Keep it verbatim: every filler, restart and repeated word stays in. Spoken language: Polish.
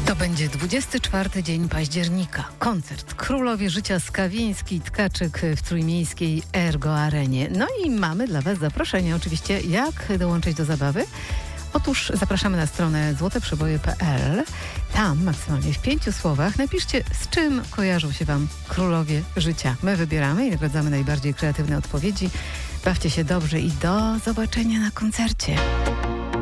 To będzie dwudziesty czwarty dzień października. Koncert Królowie Życia Skawiński, Tkaczyk w trójmiejskiej Ergo Arenie. No i mamy dla Was zaproszenie oczywiście, jak dołączyć do zabawy. Otóż zapraszamy na stronę złote przeboje kropka pe el. Tam maksymalnie w pięciu słowach napiszcie, z czym kojarzą się Wam Królowie Życia. My wybieramy i nagradzamy najbardziej kreatywne odpowiedzi. Bawcie się dobrze i do zobaczenia na koncercie.